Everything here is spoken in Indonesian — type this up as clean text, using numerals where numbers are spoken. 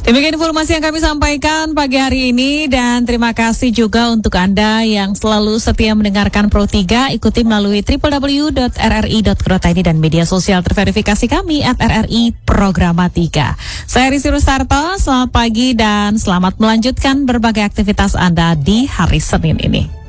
Demikian informasi yang kami sampaikan pagi hari ini, dan terima kasih juga untuk Anda yang selalu setia mendengarkan Pro 3. Ikuti melalui www.rri.co.id dan media sosial terverifikasi kami @RRI Programatika. Saya Risi Rustarto, selamat pagi dan selamat melanjutkan berbagai aktivitas Anda di hari Senin ini.